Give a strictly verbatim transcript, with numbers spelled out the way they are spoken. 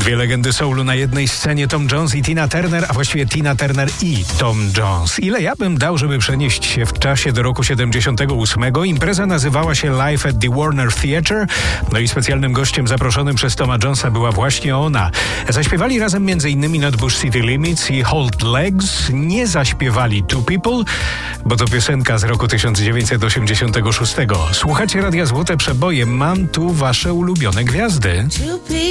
Dwie legendy soulu na jednej scenie, Tom Jones i Tina Turner, a właściwie Tina Turner i Tom Jones. Ile ja bym dał, żeby przenieść się w czasie do roku siedemdziesiątego ósmego? Impreza nazywała się Live at the Warner Theatre, no i specjalnym gościem zaproszonym przez Toma Jonesa była właśnie ona. Zaśpiewali razem m.in. Nutbush City Limits i Hold Legs. Nie zaśpiewali Two People, bo to piosenka z roku tysiąc dziewięćset osiemdziesiątego szóstego. Słuchacie Radia Złote Przeboje. Mam tu wasze ulubione gwiazdy.